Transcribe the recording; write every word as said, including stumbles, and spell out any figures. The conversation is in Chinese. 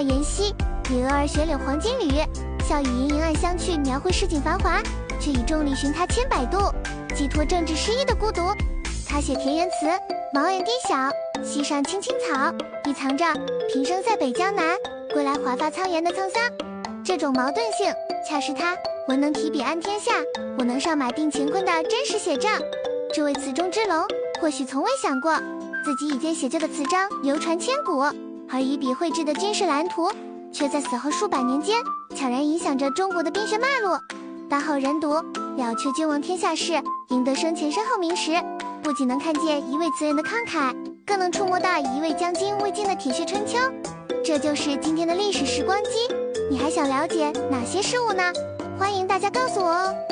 妍希，以峨而雪柳黄金缕，笑语盈盈暗香去，描绘市井繁华，却以众里寻他千百度，寄托政治失意的孤独。他写田园词，茅檐低小，溪上青青草，亦藏着平生在北江南，归来华发苍颜的沧桑。这种矛盾性，恰是他文能提笔安天下，武能上马定乾坤的真实写照。这位词中之龙，或许从未想过自己已见写就的词章流传千古，而以笔绘制的军事蓝图，却在死后数百年间悄然影响着中国的兵学脉络。当后人读了却君王天下事，赢得生前身后名时，不仅能看见一位词人的慷慨，更能触摸到一位将军未尽的铁血春秋。这就是今天的历史时光机，你还想了解哪些事物呢？欢迎大家告诉我哦。